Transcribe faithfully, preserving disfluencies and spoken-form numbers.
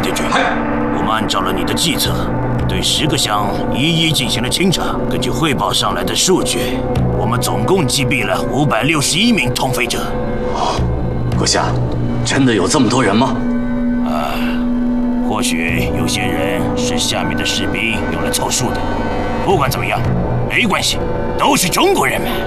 帝君，我们按照了你的计策，对十个乡一一进行了清查。根据汇报上来的数据，我们总共击毙了五百六十一名通匪者。 阁下，真的有这么多人吗？ 啊，或许有些人是下面的士兵用来凑数的。不管怎么样，没关系，都是中国人嘛。